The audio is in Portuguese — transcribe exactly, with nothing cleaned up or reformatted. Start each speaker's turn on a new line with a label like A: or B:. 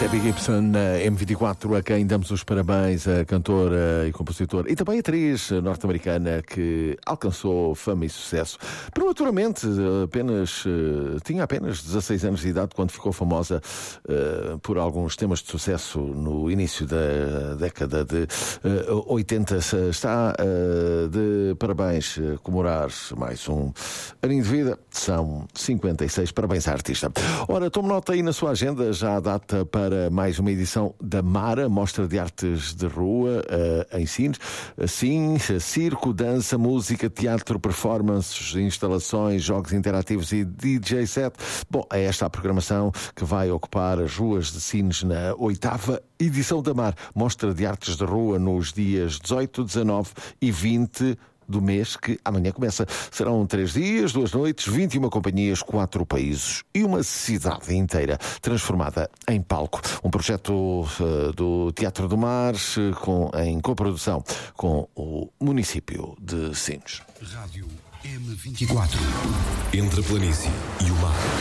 A: Debbie Gibson na M vinte e quatro, a quem damos os parabéns, a cantora e compositora e também atriz norte-americana que alcançou fama e sucesso prematuramente, apenas, tinha apenas dezasseis anos de idade quando ficou famosa uh, por alguns temas de sucesso no início da década de uh, oitenta. Está uh, de parabéns, uh, comemorar mais um aninho de vida, são cinquenta e seis, parabéns à artista. Ora, tome nota aí na sua agenda, já a data para mais uma edição da Mara, Mostra de Artes de Rua, uh, em Sines. Sim, circo, dança, música, teatro, performances, instalações, jogos interativos e D J set. Bom, é esta a programação que vai ocupar as ruas de Sines na oitava edição da Mar, Mostra de Artes de Rua, nos dias dezoito, dezanove e vinte do mês que amanhã começa. Serão três dias, duas noites, vinte e uma companhias, quatro países e uma cidade inteira transformada em palco. Um projeto uh, do Teatro do Mar uh, com, em coprodução com o município de Sines.
B: Rádio M vinte e quatro. Entre a planície e o mar.